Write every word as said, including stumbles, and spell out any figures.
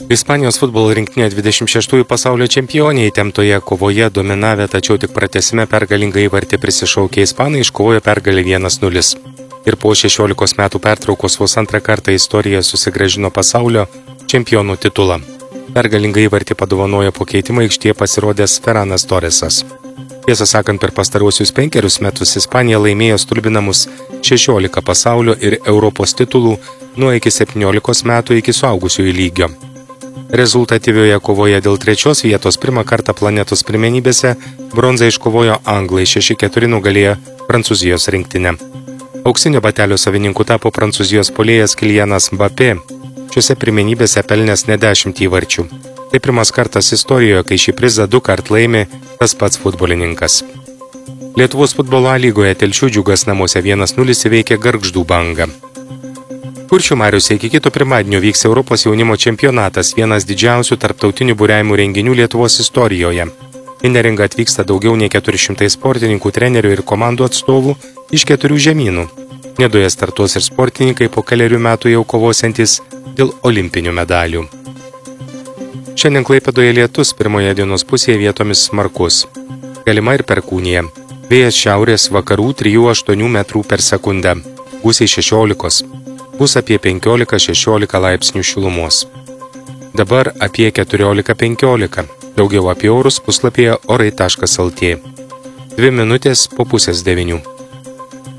Ispanijos futbolo rinktinė dvidešimt šeštųjų pasaulio čempionė įtemptoje kovoje dominavę, tačiau tik pratęsime pergalingą įvartį prisišaukę ispanai iškovojo pergalę vienas nulis. Ir po šešiolikos metų pertraukos vos antrą kartą istorijoje susigrąžino pasaulio čempionų titulą. Pergalingą įvartį padovanojo po keitimo aikštėje pasirodęs Ferranas Torresas. Tiesą sakant, per pastaruosius penkerius metus Ispanija laimėjo stulbinamus šešiolika pasaulio ir Europos titulų nuo iki septyniolikos metų iki suaugusiųjų lygio. Rezultatyvioje kovoje dėl trečios vietos pirmą kartą planetos pirmenybėse bronzą iškovojo anglai, šeši keturi nugalėjo Prancūzijos rinktinę. Auksinio batelio savininku tapo Prancūzijos puolėjas Kylianas Mbappé, šiuose pirmenybėse pelnęs ne dešimt įvarčių. Tai pirmas kartas istorijoje, kai šį prizą du kart laimi tas pats futbolininkas. Lietuvos futbolo A lygoje Telšių Džiugas namuose vienas nulis įveikė Gargždų Bangą. Kuršių mariose iki kito pirmadienio vyks Europos jaunimo čempionatas, vienas didžiausių tarptautinių buriavimų renginių Lietuvos istorijoje. Į neringą atvyksta daugiau nei keturi šimtai sportininkų, trenerių ir komandų atstovų iš keturių žemynų. Nidoje startuos ir sportininkai po kelerių metų jau kovosiantys dėl olimpinių medalių. Šiandien Klaipėdoje lietus, pirmoje dienos pusėje vietomis smarkus. Galima ir perkūnija. Vėjas šiaurės vakarų trijų aštuonių metrų per sekundę. Gūsiai šešiolikos. Bus apie penkiolika šešiolika laipsnių šilumos. Dabar apie keturiolika penkiolika. Daugiau apie orus puslapyje orai taškas lt. Dvi minutės po pusės devynių.